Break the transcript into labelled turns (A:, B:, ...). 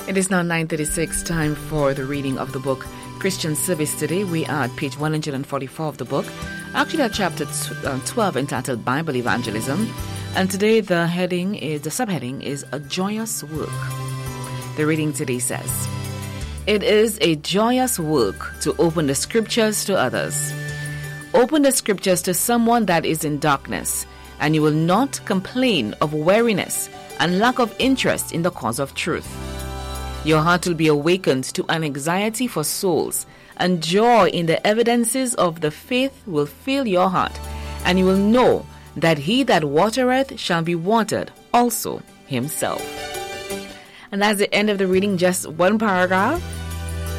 A: It is now 9:36, time for the reading of the book Christian Service. Today we are at page 144 of the book, actually at chapter 12, entitled Bible Evangelism. And today the subheading is A Joyous Work. The reading today says, "It is a joyous work to open the scriptures to others. Open the scriptures to someone that is in darkness, and you will not complain of weariness and lack of interest in the cause of truth. Your heart will be awakened to an anxiety for souls, and joy in the evidences of the faith will fill your heart, and you will know that he that watereth shall be watered also himself." And that's the end of the reading, just one paragraph.